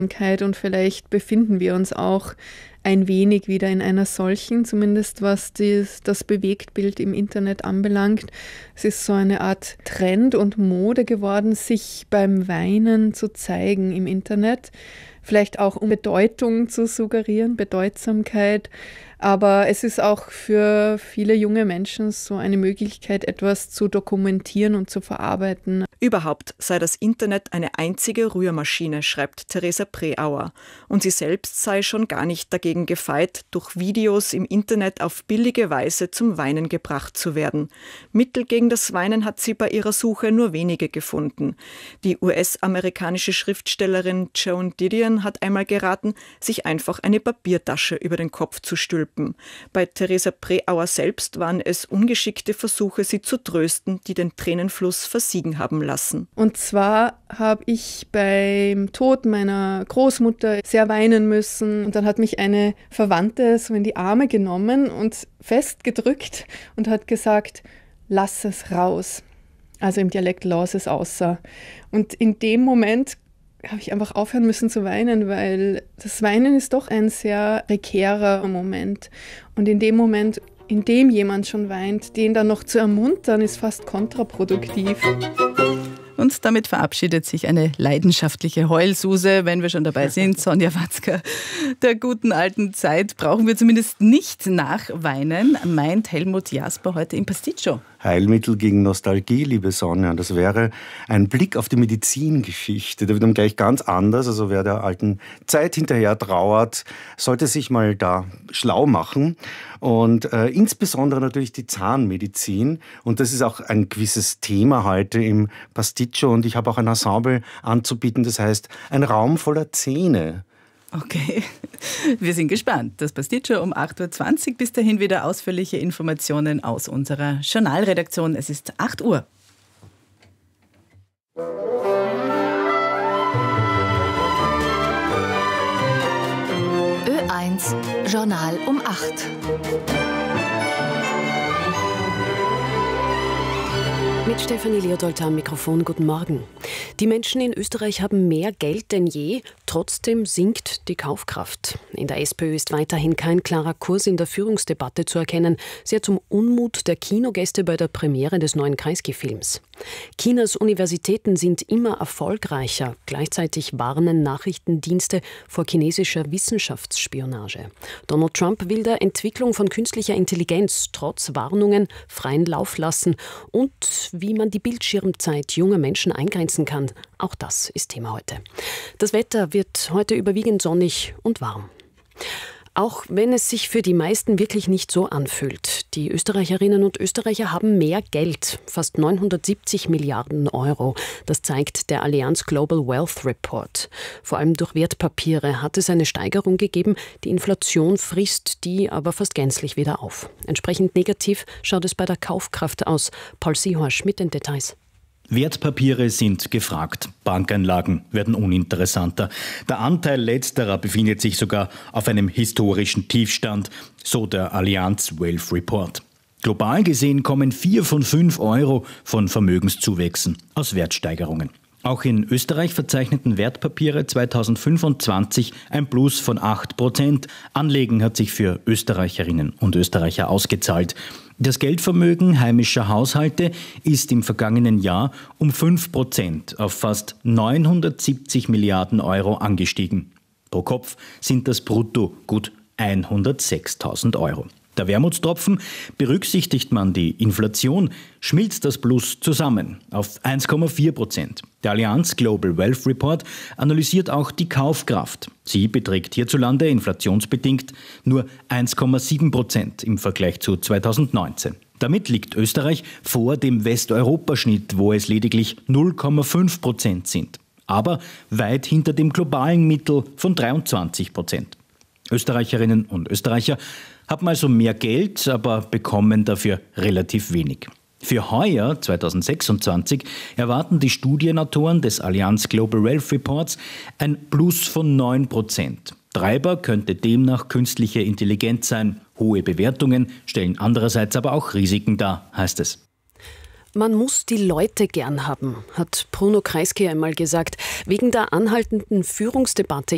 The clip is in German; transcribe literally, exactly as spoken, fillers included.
Und vielleicht befinden wir uns auch ein wenig wieder in einer solchen, zumindest was dies, das Bewegtbild im Internet anbelangt. Es ist so eine Art Trend und Mode geworden, sich beim Weinen zu zeigen im Internet. Vielleicht auch um Bedeutung zu suggerieren, Bedeutsamkeit. Aber es ist auch für viele junge Menschen so eine Möglichkeit, etwas zu dokumentieren und zu verarbeiten. Überhaupt sei das Internet eine einzige Rührmaschine, schreibt Theresa Preauer. Und sie selbst sei schon gar nicht dagegen gefeit, durch Videos im Internet auf billige Weise zum Weinen gebracht zu werden. Mittel gegen das Weinen hat sie bei ihrer Suche nur wenige gefunden. Die U S-amerikanische Schriftstellerin Joan Didion hat einmal geraten, sich einfach eine Papiertasche über den Kopf zu stülpen. Bei Theresa Preauer selbst waren es ungeschickte Versuche, sie zu trösten, die den Tränenfluss versiegen haben lassen. Und zwar habe ich beim Tod meiner Großmutter sehr weinen müssen. Und dann hat mich eine Verwandte so in die Arme genommen und festgedrückt und hat gesagt, lass es raus. Also im Dialekt lass es außer. Und in dem Moment habe ich einfach aufhören müssen zu weinen, weil das Weinen ist doch ein sehr prekärer Moment. Und in dem Moment, in dem jemand schon weint, den dann noch zu ermuntern, ist fast kontraproduktiv. Und damit verabschiedet sich eine leidenschaftliche Heulsuse, wenn wir schon dabei sind. Sonja Watzker, der guten alten Zeit brauchen wir zumindest nicht nachweinen, meint Helmut Jasper heute im Pasticcio. Heilmittel gegen Nostalgie, liebe Sonja. Das wäre ein Blick auf die Medizingeschichte. Da wird dann gleich ganz anders. Also wer der alten Zeit hinterher trauert, sollte sich mal da schlau machen. Und äh, insbesondere natürlich die Zahnmedizin. Und das ist auch ein gewisses Thema heute im Pasticcio. Und ich habe auch ein Ensemble anzubieten, das heißt ein Raum voller Zähne. Okay, wir sind gespannt. Das Pasticcio um acht Uhr zwanzig. Bis dahin wieder ausführliche Informationen aus unserer Journalredaktion. Es ist acht Uhr. Ö eins Journal um acht. Mit Stefanie Leodold am Mikrofon, guten Morgen. Die Menschen in Österreich haben mehr Geld denn je, trotzdem sinkt die Kaufkraft. In der SPÖ ist weiterhin kein klarer Kurs in der Führungsdebatte zu erkennen, sehr zum Unmut der Kinogäste bei der Premiere des neuen Kreisky-Films. Chinas Universitäten sind immer erfolgreicher, gleichzeitig warnen Nachrichtendienste vor chinesischer Wissenschaftsspionage. Donald Trump will der Entwicklung von künstlicher Intelligenz trotz Warnungen freien Lauf lassen und wie man die Bildschirmzeit junger Menschen eingrenzen kann. Auch das ist Thema heute. Das Wetter wird heute überwiegend sonnig und warm. Auch wenn es sich für die meisten wirklich nicht so anfühlt. Die Österreicherinnen und Österreicher haben mehr Geld, fast neunhundertsiebzig Milliarden Euro. Das zeigt der Allianz Global Wealth Report. Vor allem durch Wertpapiere hat es eine Steigerung gegeben. Die Inflation frisst die aber fast gänzlich wieder auf. Entsprechend negativ schaut es bei der Kaufkraft aus. Paul Seehorsch mit den Details. Wertpapiere sind gefragt, Bankanlagen werden uninteressanter. Der Anteil letzterer befindet sich sogar auf einem historischen Tiefstand, so der Allianz Wealth Report. Global gesehen kommen vier von fünf Euro von Vermögenszuwächsen aus Wertsteigerungen. Auch in Österreich verzeichneten Wertpapiere zweitausendfünfundzwanzig ein Plus von acht Prozent. Anlegen hat sich für Österreicherinnen und Österreicher ausgezahlt. Das Geldvermögen heimischer Haushalte ist im vergangenen Jahr um fünf Prozent auf fast neunhundertsiebzig Milliarden Euro angestiegen. Pro Kopf sind das brutto gut hundertsechstausend Euro. Der Wermutstropfen: berücksichtigt man die Inflation, schmilzt das Plus zusammen auf eins Komma vier Prozent. Der Allianz Global Wealth Report analysiert auch die Kaufkraft. Sie beträgt hierzulande inflationsbedingt nur eins Komma sieben Prozent im Vergleich zu zweitausendneunzehn. Damit liegt Österreich vor dem Westeuropaschnitt, wo es lediglich null Komma fünf Prozent sind. Aber weit hinter dem globalen Mittel von dreiundzwanzig Prozent. Österreicherinnen und Österreicher haben also mehr Geld, aber bekommen dafür relativ wenig. Für heuer, zweitausendsechsundzwanzig, erwarten die Studienautoren des Allianz Global Wealth Reports ein Plus von neun Prozent. Treiber könnte demnach künstliche Intelligenz sein. Hohe Bewertungen stellen andererseits aber auch Risiken dar, heißt es. Man muss die Leute gern haben, hat Bruno Kreisky einmal gesagt. Wegen der anhaltenden Führungsdebatte